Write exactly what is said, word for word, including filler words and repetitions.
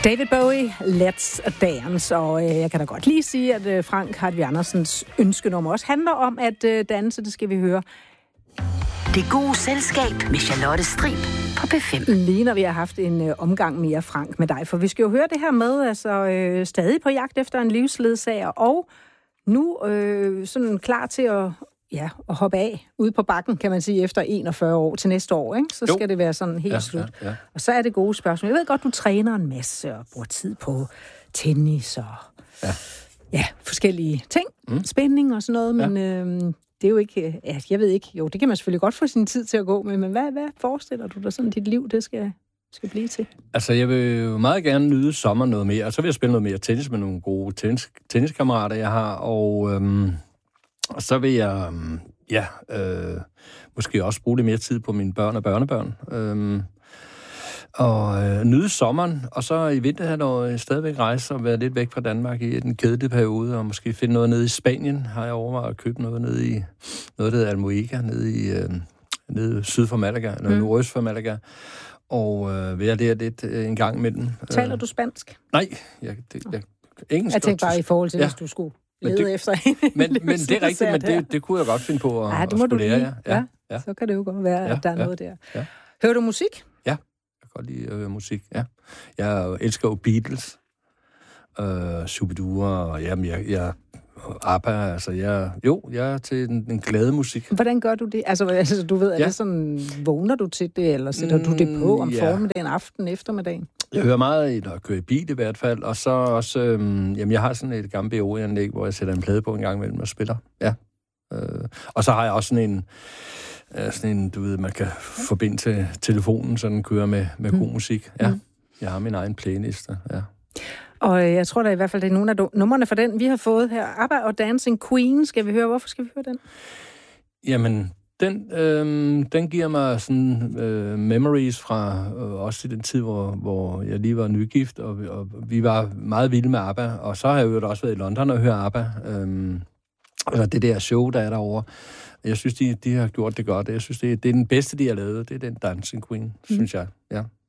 David Bowie, Let's Dance, og øh, jeg kan da godt lige sige, at øh, Frank Hartvig Andersens ønskenummer også handler om at øh, danse, det skal vi høre. Det gode selskab med Charlotte Strib på P fem. Lige når vi har haft en øh, omgang mere, Frank, med dig, for vi skal jo høre det her med, altså øh, stadig på jagt efter en livsledsager, og nu øh, sådan klar til at, ja, at hoppe af ude på bakken, kan man sige, efter enogfyrre år til næste år, ikke? Så jo. Skal det være sådan helt ja, slut. Ja, ja. Og så er det gode spørgsmål. Jeg ved godt, du træner en masse og bruger tid på tennis og ja. Ja, forskellige ting, mm. spænding og sådan noget, men ja. øh, det er jo ikke, ja, jeg ved ikke, jo, det kan man selvfølgelig godt få sin tid til at gå med, men hvad, hvad forestiller du dig sådan, dit liv, det skal, skal blive til? Altså, jeg vil jo meget gerne nyde sommer noget mere, og så vil jeg spille noget mere tennis med nogle gode tennis, tenniskammerater, jeg har, og, øhm, og så vil jeg, øhm, ja, øh, måske også bruge lidt mere tid på mine børn og børnebørn, øhm, og øh, nyde sommeren, og så i vinterhalvåret stadigvæk rejse og være lidt væk fra Danmark i en kedelig periode, og måske finde noget nede i Spanien, har jeg overvejet at købe noget nede i, noget der hedder Almoiga, nede i, øh, nede syd for Malaga, eller mm. nordøst for Malaga, og øh, være der lidt øh, en gang imellem. Taler du spansk? Nej, jeg, det, jeg, engelsk. Jeg tænkte bare i forhold til, ja. Hvis du skulle lede det, efter en. Men, men det er rigtigt, men det, det kunne jeg godt finde på at, ja, det må at skulle lære, ja. Ja. Ja, ja. Så kan det jo godt være, ja, at der er ja, noget der. Ja. Hører du musik? Ja, jeg kan godt lide at høre musik, ja. Jeg elsker jo Beatles, øh, Shubidua, og jamen, jeg, jeg ABBA, altså jeg, jo, jeg er til den, den glade musik. Hvordan gør du det? Altså, altså du ved, er ja. det sådan, vågner du til det, eller sætter mm, du det på om ja. formiddagen, aften, eftermiddagen? Jeg hører meget, når jeg kører i bil i hvert fald, og så også, øhm, jamen jeg har sådan et gammelt B O-anlæg, hvor jeg sætter en plade på en gang imellem og spiller, ja. Øh, og så har jeg også sådan en, øh, sådan en, du ved, man kan forbinde til telefonen, så den kører med, med mm. god musik, ja. Mm. Jeg har min egen playliste, ja. Og jeg tror da i hvert fald, det er nogle af numrene for den, vi har fået her. ABBA og Dancing Queen, skal vi høre. Hvorfor skal vi høre den? Jamen, den, øh, den giver mig sådan øh, memories fra øh, også i den tid, hvor, hvor jeg lige var nygift, og, og vi var meget vilde med ABBA. Og så har jeg jo også været i London og hørt ABBA. Øh, eller det der show, der er derovre. Jeg synes, de, de har gjort det godt. Jeg synes, det, det er den bedste, de har lavet. Det er den Dancing Queen, mm. synes jeg. Ja.